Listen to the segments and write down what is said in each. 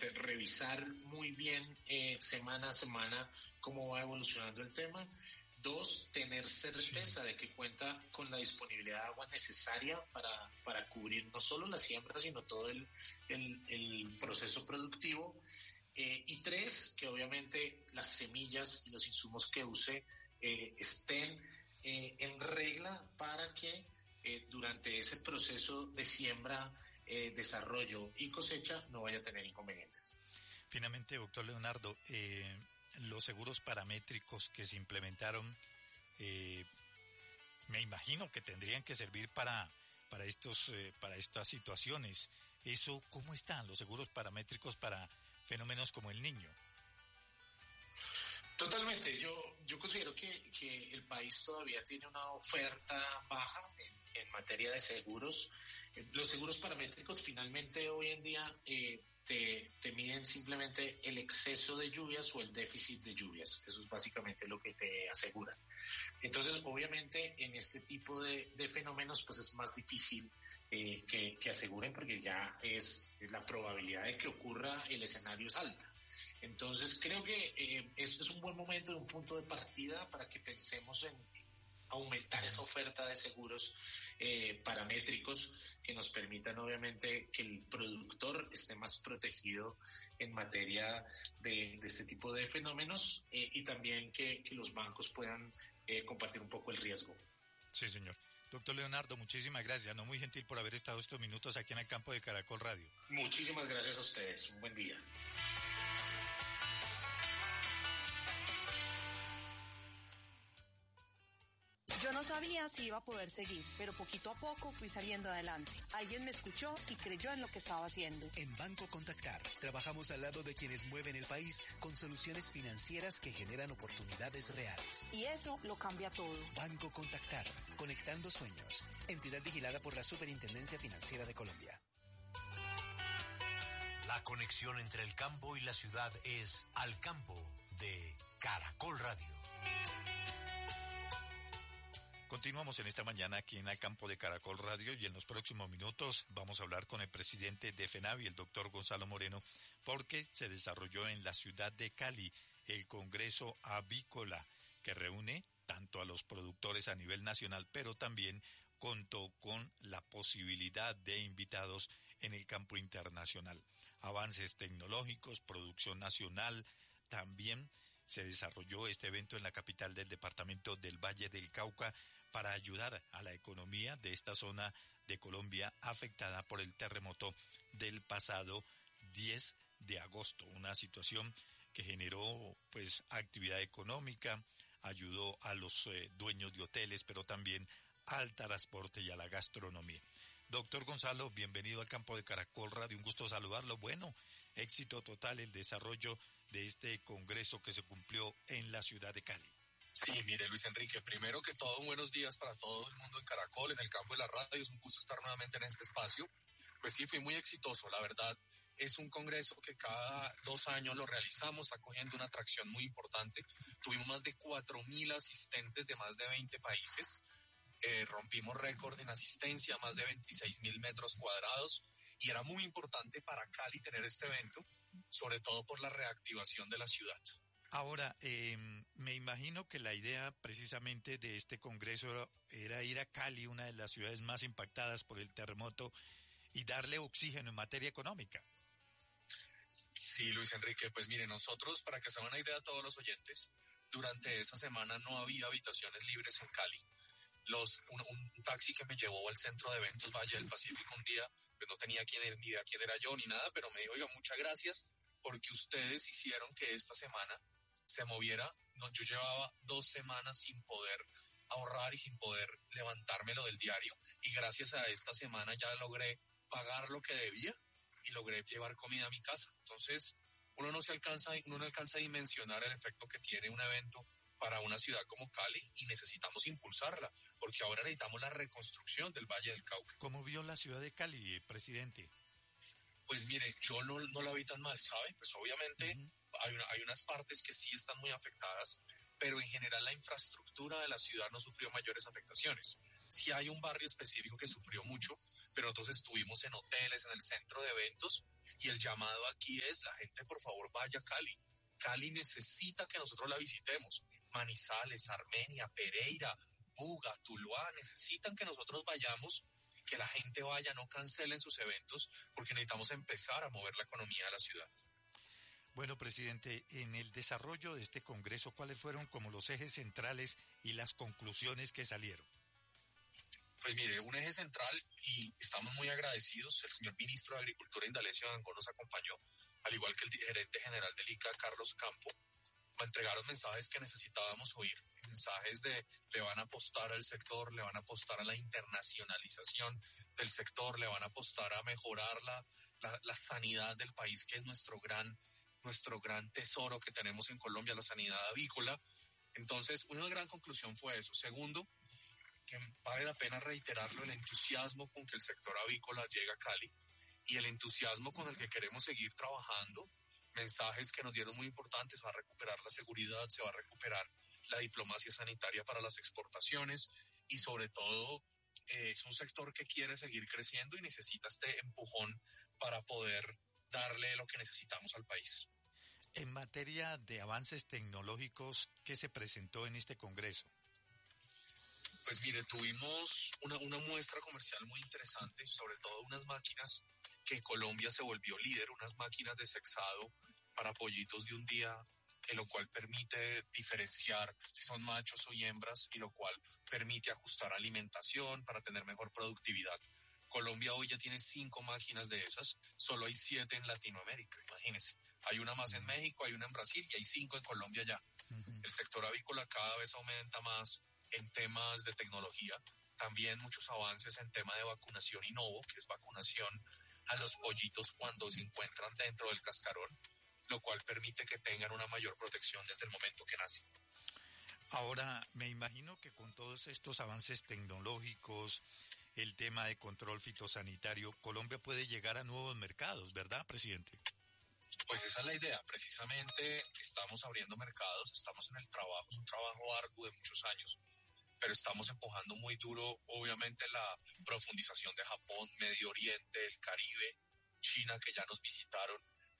obviamente revisar muy bien semana a semana cómo va evolucionando el tema. 2, tener certeza de que cuenta con la disponibilidad de agua necesaria para cubrir no solo la siembra, sino todo el proceso productivo. Y 3, que obviamente las semillas y los insumos que use estén en regla para que durante ese proceso de siembra, desarrollo y cosecha no vaya a tener inconvenientes. Finalmente, doctor Leonardo, los seguros paramétricos que se implementaron, me imagino que tendrían que servir para estas situaciones. Eso, ¿cómo están los seguros paramétricos para fenómenos como el Niño? Totalmente. Yo considero que el país todavía tiene una oferta baja en materia de seguros. Los seguros paramétricos finalmente hoy en día te miden simplemente el exceso de lluvias o el déficit de lluvias. Eso es básicamente lo que te aseguran. Entonces, obviamente, en este tipo de fenómenos, pues es más difícil que aseguren, porque ya es la probabilidad de que ocurra el escenario es alta. Entonces, creo que esto es un buen momento, un punto de partida para que pensemos en aumentar esa oferta de seguros paramétricos que nos permitan obviamente que el productor esté más protegido en materia de este tipo de fenómenos, y también que los bancos puedan compartir un poco el riesgo. Sí, señor. Doctor Leonardo, muchísimas gracias. No, muy gentil por haber estado estos minutos aquí en el campo de Caracol Radio. Muchísimas gracias a ustedes. Un buen día. Yo no sabía si iba a poder seguir, pero poquito a poco fui saliendo adelante. Alguien me escuchó y creyó en lo que estaba haciendo. En Banco Contactar trabajamos al lado de quienes mueven el país con soluciones financieras que generan oportunidades reales. Y eso lo cambia todo. Banco Contactar, conectando sueños. Entidad vigilada por la Superintendencia Financiera de Colombia. La conexión entre el campo y la ciudad es Al Campo de Caracol Radio. Continuamos en esta mañana aquí en el campo de Caracol Radio, y en los próximos minutos vamos a hablar con el presidente de FENAVI, el doctor Gonzalo Moreno, porque se desarrolló en la ciudad de Cali el Congreso Avícola, que reúne tanto a los productores a nivel nacional, pero también contó con la posibilidad de invitados en el campo internacional. Avances tecnológicos, producción nacional, también se desarrolló este evento en la capital del departamento del Valle del Cauca para ayudar a la economía de esta zona de Colombia afectada por el terremoto del pasado 10 de agosto. Una situación que generó pues actividad económica, ayudó a los dueños de hoteles, pero también al transporte y a la gastronomía. Doctor Gonzalo, bienvenido al campo de Caracol Radio, un gusto saludarlo. Bueno, éxito total el desarrollo de este congreso que se cumplió en la ciudad de Cali. Sí, mire, Luis Enrique, primero que todo, buenos días para todo el mundo en Caracol, en el campo de la radio. Es un gusto estar nuevamente en este espacio. Pues sí, fue muy exitoso, la verdad. Es un congreso que cada 2 años lo realizamos, acogiendo una atracción muy importante. Tuvimos más de 4.000 asistentes de más de 20 países. Rompimos récord en asistencia, más de 26.000 metros cuadrados. Y era muy importante para Cali tener este evento, sobre todo por la reactivación de la ciudad. Ahora, me imagino que la idea precisamente de este congreso era ir a Cali, una de las ciudades más impactadas por el terremoto, y darle oxígeno en materia económica. Sí, Luis Enrique, pues mire, nosotros, para que se hagan una idea a todos los oyentes, durante esa semana no había habitaciones libres en Cali. Un taxi que me llevó al centro de eventos Valle del Pacífico un día, pues no tenía ni idea quién era yo ni nada, pero me dijo, oiga, muchas gracias porque ustedes hicieron que esta semana se moviera. No, yo llevaba 2 semanas sin poder ahorrar y sin poder levantármelo del diario, y gracias a esta semana ya logré pagar lo que debía y logré llevar comida a mi casa. Entonces, uno no alcanza a dimensionar el efecto que tiene un evento para una ciudad como Cali, y necesitamos impulsarla, porque ahora necesitamos la reconstrucción del Valle del Cauca. ¿Cómo vio la ciudad de Cali, presidente? Pues mire, yo no la vi tan mal, ¿sabe? Pues obviamente hay unas partes que sí están muy afectadas, pero en general la infraestructura de la ciudad no sufrió mayores afectaciones. Sí hay un barrio específico que sufrió mucho, pero nosotros estuvimos en hoteles, en el centro de eventos, y el llamado aquí es, la gente por favor vaya a Cali. Cali necesita que nosotros la visitemos. Manizales, Armenia, Pereira, Buga, Tuluá, necesitan que nosotros vayamos, que la gente vaya, no cancelen sus eventos, porque necesitamos empezar a mover la economía de la ciudad. Bueno, presidente, en el desarrollo de este Congreso, ¿cuáles fueron como los ejes centrales y las conclusiones que salieron? Pues mire, un eje central, y estamos muy agradecidos, el señor ministro de Agricultura, Indalecio Arango, nos acompañó, al igual que el gerente general del ICA, Carlos Campo, me entregaron mensajes que necesitábamos oír, mensajes de le van a apostar al sector, le van a apostar a la internacionalización del sector, le van a apostar a mejorar la sanidad del país, que es nuestro gran tesoro que tenemos en Colombia, la sanidad avícola. Entonces, una gran conclusión fue eso. Segundo, que vale la pena reiterarlo, el entusiasmo con que el sector avícola llega a Cali y el entusiasmo con el que queremos seguir trabajando, mensajes que nos dieron muy importantes: se va a recuperar la seguridad, se va a recuperar la diplomacia sanitaria para las exportaciones y sobre todo es un sector que quiere seguir creciendo y necesita este empujón para poder darle lo que necesitamos al país. En materia de avances tecnológicos, ¿qué se presentó en este Congreso? Pues mire, tuvimos una muestra comercial muy interesante, sobre todo unas máquinas que Colombia se volvió líder, unas máquinas de sexado para pollitos de un día, en lo cual permite diferenciar si son machos o hembras y lo cual permite ajustar alimentación para tener mejor productividad. Colombia hoy ya tiene 5 máquinas de esas, solo hay 7 en Latinoamérica, imagínense. Hay una más en México, hay una en Brasil y hay 5 en Colombia ya. El sector avícola cada vez aumenta más en temas de tecnología, también muchos avances en tema de vacunación Innovo, que es vacunación a los pollitos cuando se encuentran dentro del cascarón, lo cual permite que tengan una mayor protección desde el momento que nacen. Ahora, me imagino que con todos estos avances tecnológicos, el tema de control fitosanitario, Colombia puede llegar a nuevos mercados, ¿verdad, presidente? Pues esa es la idea, precisamente estamos abriendo mercados, estamos en el trabajo, es un trabajo arduo de muchos años, pero estamos empujando muy duro, obviamente, la profundización de Japón, Medio Oriente, el Caribe, China, que ya nos visitaron,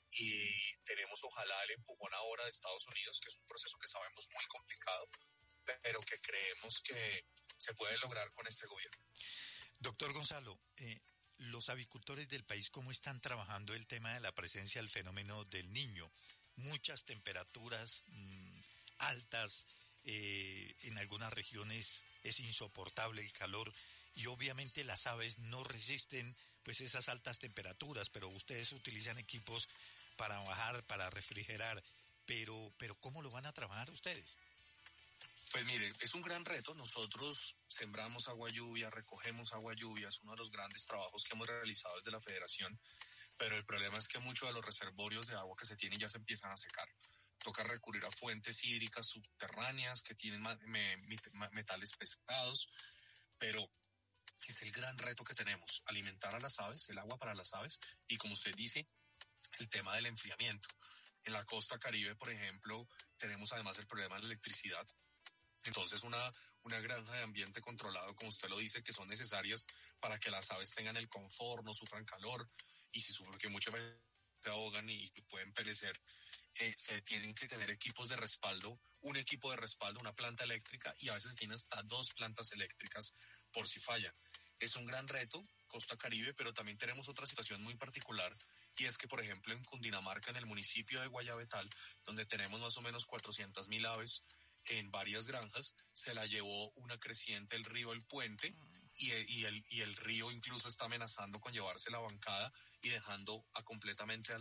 y tenemos ojalá el empujón ahora de Estados Unidos, que es un proceso que sabemos muy complicado, pero que creemos que se puede lograr con este gobierno. Doctor Gonzalo, los avicultores del país, ¿cómo están trabajando el tema de la presencia del fenómeno del Niño? Muchas temperaturas altas, en algunas regiones es insoportable el calor y obviamente las aves no resisten pues esas altas temperaturas, pero ustedes utilizan equipos para bajar, para refrigerar, pero ¿cómo lo van a trabajar ustedes? Pues mire, es un gran reto. Nosotros sembramos agua lluvia, recogemos agua lluvia, es uno de los grandes trabajos que hemos realizado desde la Federación, pero el problema es que muchos de los reservorios de agua que se tienen ya se empiezan a secar. Toca recurrir a fuentes hídricas subterráneas que tienen metales pesados, pero es el gran reto que tenemos, alimentar a las aves, el agua para las aves, y como usted dice, el tema del enfriamiento. En la costa Caribe, por ejemplo, tenemos además el problema de la electricidad. Entonces una granja de ambiente controlado, como usted lo dice, que son necesarias para que las aves tengan el confort, no sufran calor, y si sufren, que muchas veces se ahogan y pueden perecer, se tienen que tener equipos de respaldo, un equipo de respaldo, una planta eléctrica, y a veces tienen hasta 2 plantas eléctricas por si fallan. Es un gran reto, costa Caribe, pero también tenemos otra situación muy particular, y es que, por ejemplo, en Cundinamarca, en el municipio de Guayabetal, donde tenemos más o menos 400.000 aves, en varias granjas, se la llevó una creciente el río El Puente y el río incluso está amenazando con llevarse la bancada y dejando completamente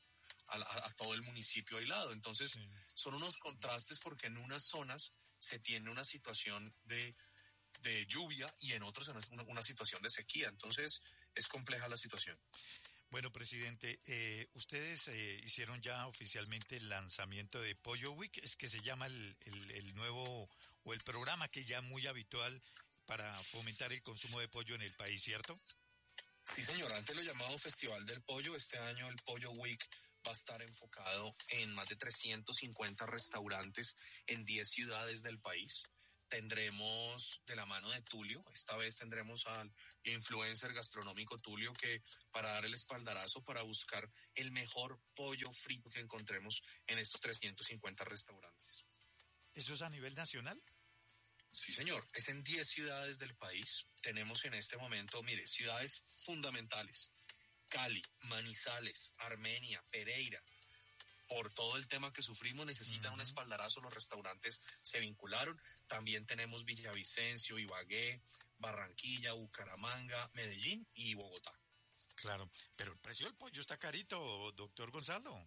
a todo el municipio aislado. Entonces, sí, son unos contrastes porque en unas zonas se tiene una situación de lluvia y en otras una situación de sequía. Entonces, es compleja la situación. Bueno, presidente, ustedes hicieron ya oficialmente el lanzamiento de Pollo Week, es que se llama el nuevo o el programa que ya muy habitual para fomentar el consumo de pollo en el país, ¿cierto? Sí, señor, antes lo llamado Festival del Pollo, este año el Pollo Week va a estar enfocado en más de 350 restaurantes en 10 ciudades del país. tendremos de la mano de Tulio, esta vez tendremos al influencer gastronómico Tulio, que para dar el espaldarazo, para buscar el mejor pollo frito que encontremos en estos 350 restaurantes. ¿Eso es a nivel nacional? Sí, señor, es en 10 ciudades del país. Tenemos en este momento, mire, ciudades fundamentales: Cali, Manizales, Armenia, Pereira. Por todo el tema que sufrimos, necesitan un espaldarazo, los restaurantes se vincularon. También tenemos Villavicencio, Ibagué, Barranquilla, Bucaramanga, Medellín y Bogotá. Claro, pero el precio del pollo está carito, doctor Gonzalo.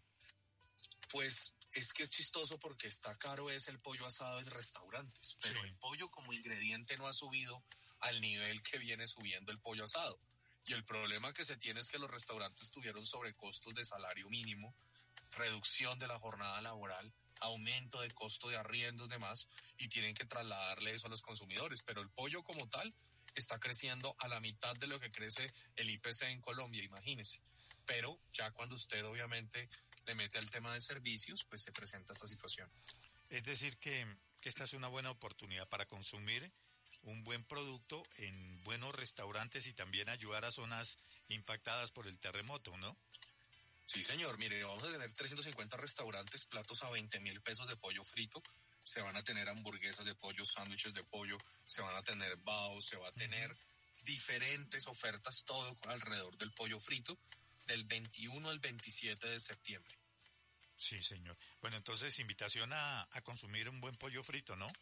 Pues es que es chistoso porque está caro es el pollo asado en restaurantes, pero Sí. el pollo como ingrediente no ha subido al nivel que viene subiendo el pollo asado. Y el problema que se tiene es que los restaurantes tuvieron sobrecostos de salario mínimo, reducción de la jornada laboral, aumento de costo de arriendos, demás, y tienen que trasladarle eso a los consumidores. Pero el pollo como tal está creciendo a la mitad de lo que crece el IPC en Colombia, imagínese. Pero ya cuando usted obviamente le mete al tema de servicios, pues se presenta esta situación. Es decir, que esta es una buena oportunidad para consumir un buen producto en buenos restaurantes y también ayudar a zonas impactadas por el terremoto, ¿no? Sí, señor. Mire, vamos a tener 350 restaurantes, platos a 20.000 pesos de pollo frito. Se van a tener hamburguesas de pollo, sándwiches de pollo, se van a tener baos, se va a tener diferentes ofertas, todo alrededor del pollo frito, del 21 al 27 de septiembre. Sí, señor. Bueno, entonces invitación a consumir un buen pollo frito, ¿no?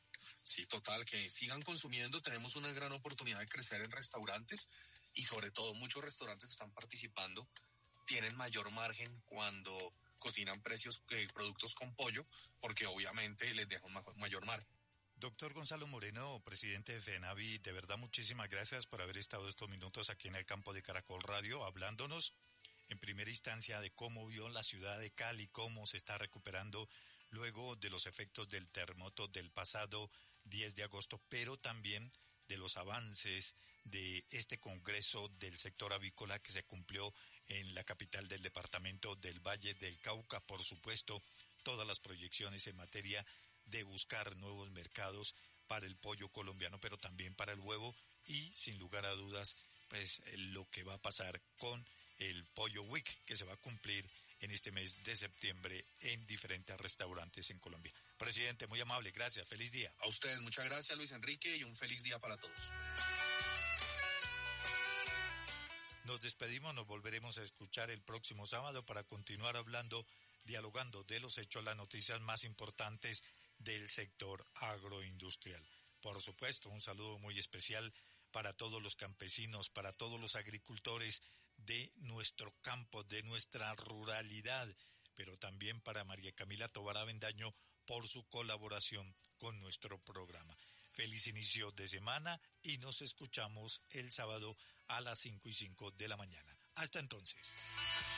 Sí, total, que sigan consumiendo. Tenemos una gran oportunidad de crecer en restaurantes y sobre todo muchos restaurantes que están participando tienen mayor margen cuando cocinan productos con pollo, porque obviamente les deja un mayor margen. Doctor Gonzalo Moreno, presidente de FENAVI, de verdad muchísimas gracias por haber estado estos minutos aquí en el campo de Caracol Radio, hablándonos en primera instancia de cómo vio la ciudad de Cali, cómo se está recuperando luego de los efectos del terremoto del pasado 10 de agosto, pero también de los avances de este congreso del sector avícola que se cumplió en la capital del departamento del Valle del Cauca. Por supuesto, todas las proyecciones en materia de buscar nuevos mercados para el pollo colombiano, pero también para el huevo y, sin lugar a dudas, pues lo que va a pasar con el Pollo Week, que se va a cumplir en este mes de septiembre en diferentes restaurantes en Colombia. Presidente, muy amable, gracias, feliz día. A ustedes, muchas gracias, Luis Enrique, y un feliz día para todos. Nos despedimos, nos volveremos a escuchar el próximo sábado para continuar hablando, dialogando de los hechos, las noticias más importantes del sector agroindustrial. Por supuesto, un saludo muy especial para todos los campesinos, para todos los agricultores de nuestro campo, de nuestra ruralidad, pero también para María Camila Tovar Avendaño por su colaboración con nuestro programa. Feliz inicio de semana y nos escuchamos el sábado a las 5:05 de la mañana. Hasta entonces.